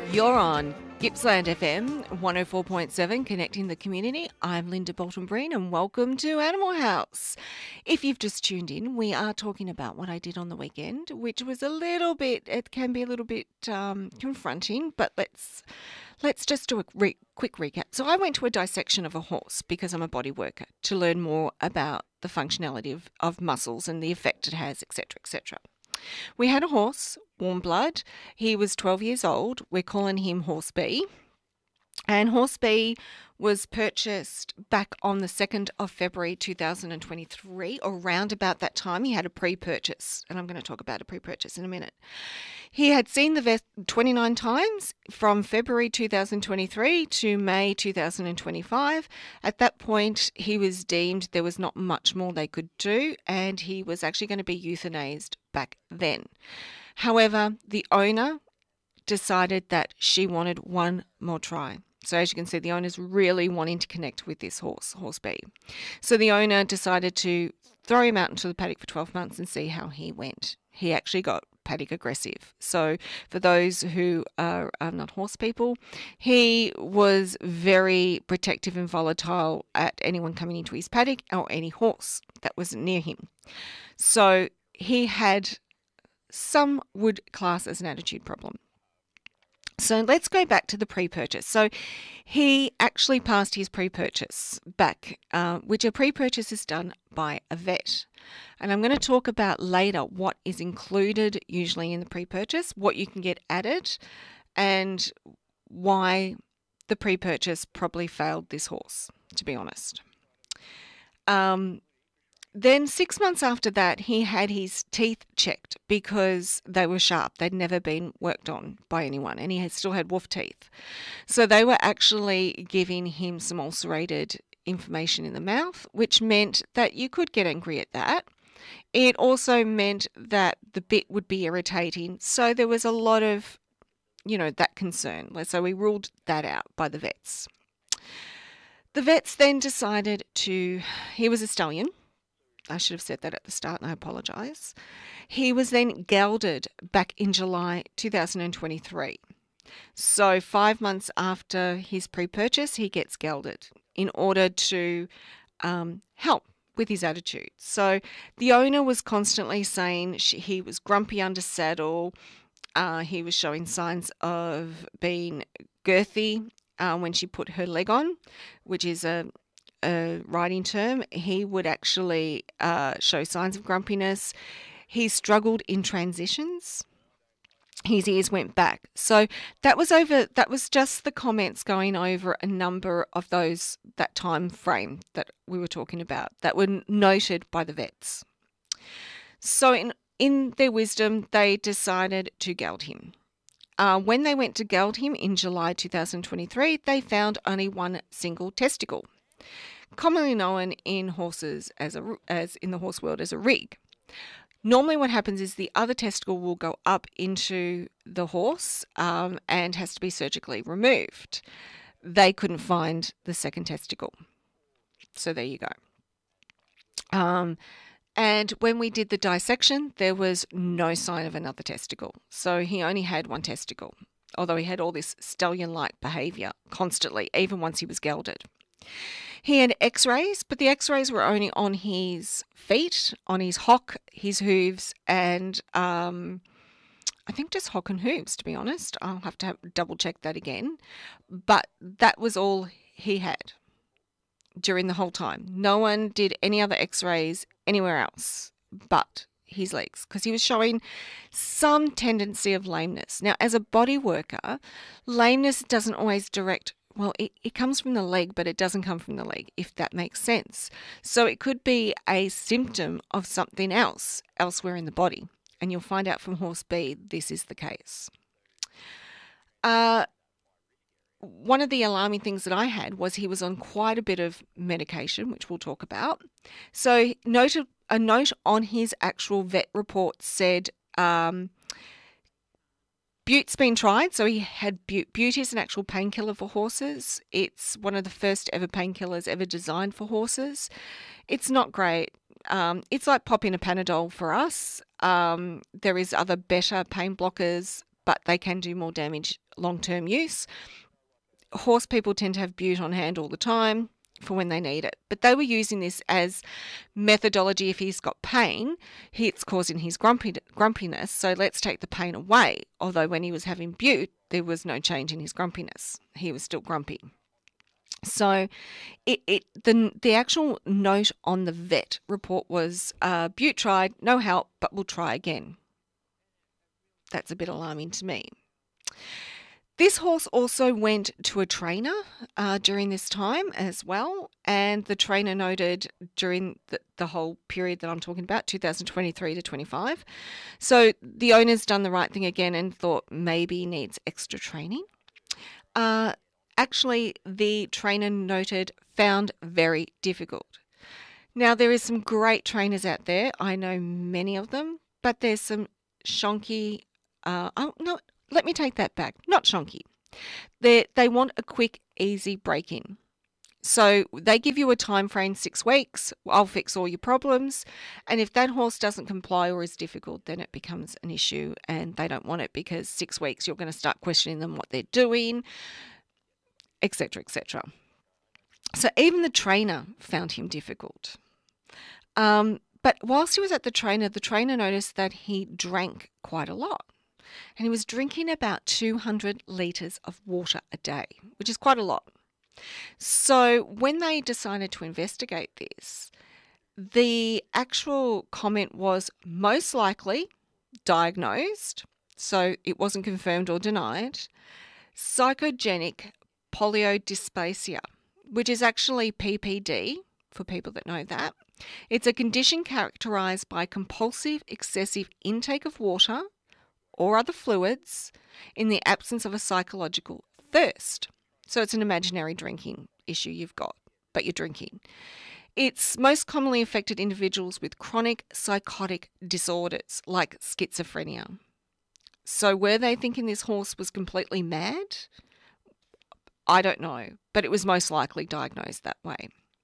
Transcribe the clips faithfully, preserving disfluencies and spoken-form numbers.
You're on Gippsland F M one oh four point seven, connecting the community. I'm Linda Bolton-Breen and welcome to Animal House. If you've just tuned in, we are talking about what I did on the weekend, which was a little bit, it can be a little bit um, confronting, but let's let's just do a re- quick recap. So I went to a dissection of a horse because I'm a body worker to learn more about the functionality of, of muscles and the effect it has, et cetera, et cetera. We had a horse, warm blood. He was twelve years old. We're calling him Horse B. And Horse B was purchased back on the second of February two thousand twenty-three, or around about that time. He had a pre-purchase, and I'm going to talk about a pre-purchase in a minute. He had seen the vet twenty-nine times from February two thousand twenty-three to May two thousand twenty-five. At that point, he was deemed there was not much more they could do, and he was actually going to be euthanized back then. However, the owner decided that she wanted one more try. So as you can see, the owner's really wanting to connect with this horse, Horse B. So the owner decided to throw him out into the paddock for twelve months and see how he went. He actually got paddock aggressive. So for those who are, are not horse people, he was very protective and volatile at anyone coming into his paddock or any horse that was near him. So he had, some would class as an attitude problem. So let's go back to the pre-purchase. So he actually passed his pre-purchase back, uh, which a pre-purchase is done by a vet. And I'm going to talk about later what is included usually in the pre-purchase, what you can get added, and why the pre-purchase probably failed this horse, to be honest. Um, Then six months after that, he had his teeth checked because they were sharp. They'd never been worked on by anyone, and he had still had wolf teeth. So they were actually giving him some ulcerated information in the mouth, which meant that you could get angry at that. It also meant that the bit would be irritating. So there was a lot of, you know, that concern. So we ruled that out by the vets. The vets then decided to, he was a stallion. I should have said that at the start, and I apologise. He was then gelded back in July two thousand twenty-three. So five months after his pre-purchase, he gets gelded in order to um, help with his attitude. So the owner was constantly saying she, he was grumpy under saddle. Uh, he was showing signs of being girthy uh, when she put her leg on, which is a a riding term. He would actually uh, show signs of grumpiness. He struggled in transitions. His ears went back. So that was over. That was just the comments going over a number of those, that time frame that we were talking about, that were noted by the vets. So in, in their wisdom, they decided to geld him. Uh, when they went to geld him in July two thousand twenty-three, they found only one single testicle, commonly known in horses as a, as in the horse world as a rig. Normally what happens is the other testicle will go up into the horse um, and has to be surgically removed. They couldn't find the second testicle. So there you go. Um, and when we did the dissection, there was no sign of another testicle. So he only had one testicle, although he had all this stallion-like behaviour constantly, even once he was gelded. He had x-rays, but the x-rays were only on his feet, on his hock, his hooves, and um, I think just hock and hooves, to be honest. I'll have to have, double check that again. But that was all he had during the whole time. No one did any other x-rays anywhere else but his legs, because he was showing some tendency of lameness. Now, as a body worker, lameness doesn't always direct Well, it, it comes from the leg, but it doesn't come from the leg, if that makes sense. So it could be a symptom of something else elsewhere in the body. And you'll find out from Horse B, this is the case. Uh, one of the alarming things that I had was he was on quite a bit of medication, which we'll talk about. So noted, a note on his actual vet report said um, Bute's been tried. So he had Bute. Bute is an actual painkiller for horses. It's one of the first ever painkillers ever designed for horses. It's not great. Um, it's like popping a Panadol for us. Um, there is other better pain blockers, but they can do more damage long-term use. Horse people tend to have bute on hand all the time for when they need it. But they were using this as methodology. If he's got pain, he, it's causing his grumpy, grumpiness, so let's take the pain away. Although when he was having bute, there was no change in his grumpiness. He was still grumpy. So it, it the, the actual note on the vet report was, uh, bute tried, no help, but we'll try again. That's a bit alarming to me. This horse also went to a trainer uh, during this time as well, and the trainer noted during the, the whole period that I'm talking about, two thousand twenty-three to twenty-five. So the owner's done the right thing again and thought maybe he needs extra training. Uh, actually, the trainer noted found very difficult. Now, there is some great trainers out there. I know many of them, but there's some shonky, uh, oh, no, let me take that back. Not shonky. They they want a quick, easy break-in. So they give you a time frame, six weeks. I'll fix all your problems. And if that horse doesn't comply or is difficult, then it becomes an issue and they don't want it because six weeks you're going to start questioning them what they're doing, et cetera, et cetera. So even the trainer found him difficult. Um, but whilst he was at the trainer, the trainer noticed that he drank quite a lot. And he was drinking about two hundred litres of water a day, which is quite a lot. So when they decided to investigate this, the actual comment was most likely diagnosed, so it wasn't confirmed or denied, psychogenic polydysplasia, which is actually P P D, for people that know that. It's a condition characterised by compulsive excessive intake of water or other fluids in the absence of a psychological thirst. So it's an imaginary drinking issue you've got, but you're drinking. It's most commonly affected individuals with chronic psychotic disorders like schizophrenia. So were they thinking this horse was completely mad? I don't know, but it was most likely diagnosed that way.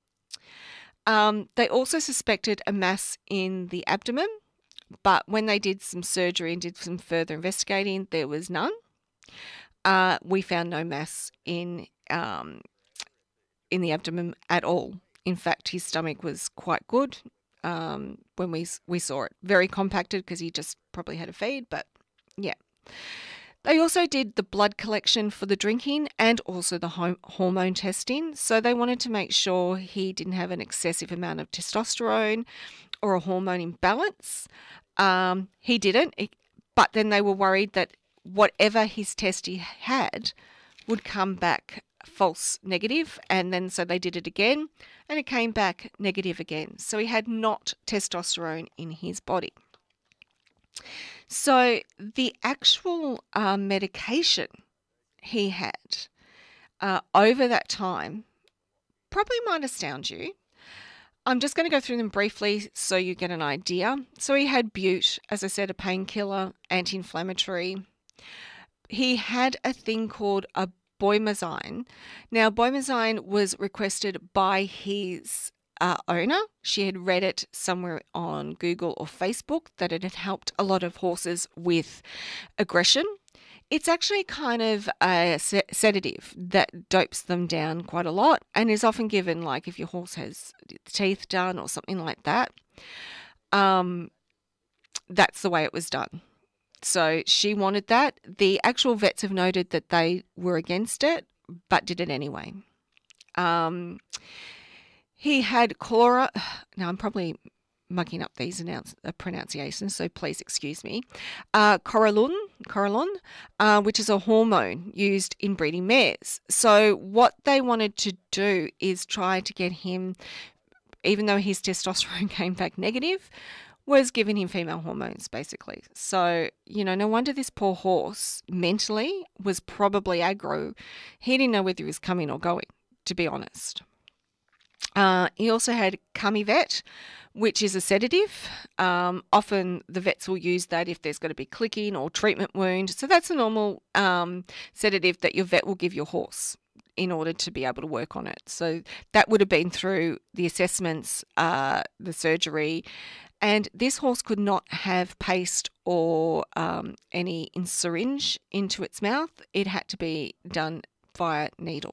Um, they also suspected a mass in the abdomen, but when they did some surgery and did some further investigating, there was none. Uh, we found no mass in um, in the abdomen at all. In fact, his stomach was quite good um, when we we saw it. Very compacted because he just probably had a feed, but yeah. They also did the blood collection for the drinking and also the hom- hormone testing. So they wanted to make sure he didn't have an excessive amount of testosterone or a hormone imbalance. Um, he didn't, but then they were worried that whatever his test he had would come back false negative, and then so they did it again and it came back negative again. So he had not testosterone in his body. So the actual uh, medication he had uh, over that time probably might astound you. I'm just going to go through them briefly so you get an idea. So he had bute, as I said, a painkiller, anti-inflammatory. He had a thing called a boimazine. Now, boimazine was requested by his uh, owner. She had read it somewhere on Google or Facebook that it had helped a lot of horses with aggression. It's actually kind of a sedative that dopes them down quite a lot and is often given, like if your horse has teeth done or something like that. Um, that's the way it was done. So she wanted that. The actual vets have noted that they were against it, but did it anyway. Um, he had chlora. Now I'm probably mucking up these announce, uh, pronunciations, so please excuse me. Uh, Coralon, Coralon uh, which is a hormone used in breeding mares. So what they wanted to do is try to get him, even though his testosterone came back negative, was giving him female hormones, basically. So, you know, no wonder this poor horse mentally was probably aggro. He didn't know whether he was coming or going, to be honest. Uh, he also had Camivet, which is a sedative. Um, often the vets will use that if there's going to be clicking or treatment wound. So that's a normal um, sedative that your vet will give your horse in order to be able to work on it. So that would have been through the assessments, uh, the surgery, And this horse could not have paste or um, any in syringe into its mouth. It had to be done via needle.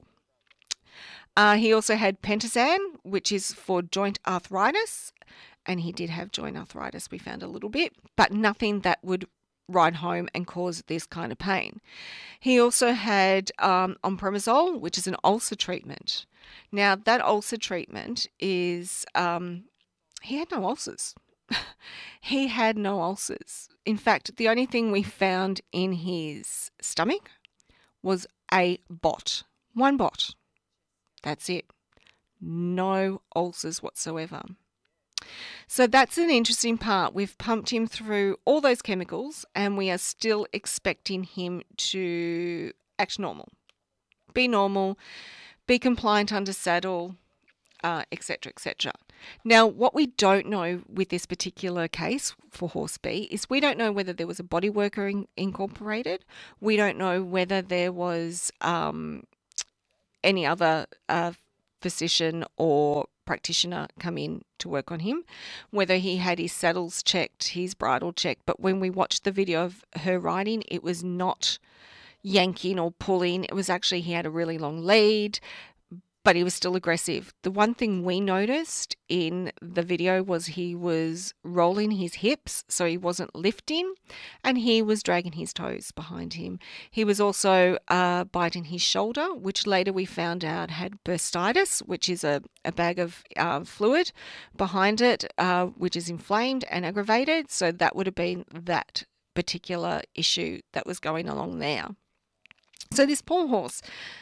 Uh, he also had Pentazan, which is for joint arthritis, and he did have joint arthritis, we found a little bit, but nothing that would ride home and cause this kind of pain. He also had um, omeprazole, which is an ulcer treatment. Now, that ulcer treatment is, um, he had no ulcers. He had no ulcers. In fact, the only thing we found in his stomach was a bot, one bot. That's it. No ulcers whatsoever. So that's an interesting part. We've pumped him through all those chemicals and we are still expecting him to act normal, be normal, be compliant under saddle, uh, et cetera, et cetera. Now, what we don't know with this particular case for Horse B is we don't know whether there was a body worker in, incorporated. We don't know whether there was um, any other uh, physician or practitioner come in to work on him, whether he had his saddles checked, his bridle checked. But when we watched the video of her riding, it was not yanking or pulling. It was actually, he had a really long lead, but he was still aggressive. The one thing we noticed in the video was he was rolling his hips, so he wasn't lifting, and he was dragging his toes behind him. He was also uh, biting his shoulder, which later we found out had bursitis, which is a, a bag of uh, fluid behind it, uh, which is inflamed and aggravated. So that would have been that particular issue that was going along there. So this poor horse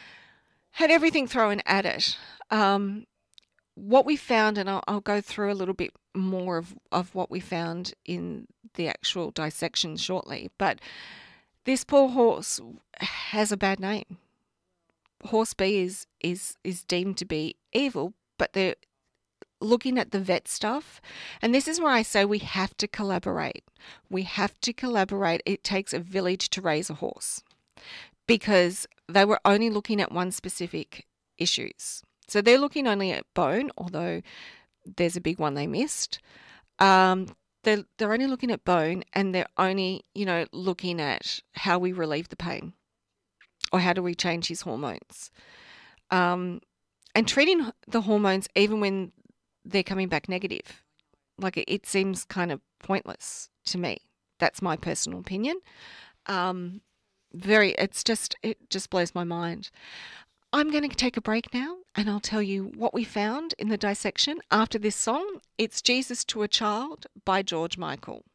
had everything thrown at it. Um, what we found, and I'll, I'll go through a little bit more of, of what we found in the actual dissection shortly, but this poor horse has a bad name. Horse B is, is, is deemed to be evil, but they're looking at the vet stuff, and this is where I say we have to collaborate. We have to collaborate. It takes a village to raise a horse, because they were only looking at one specific issues. So they're looking only at bone, although there's a big one they missed. Um, they're, they're only looking at bone, and they're only, you know, looking at how we relieve the pain or how do we change his hormones. Um, and treating the hormones even when they're coming back negative, like it, it seems kind of pointless to me. That's my personal opinion. Um, Very, it's just, it just blows my mind. I'm going to take a break now and I'll tell you what we found in the dissection after this song. It's Jesus to a Child by George Michael.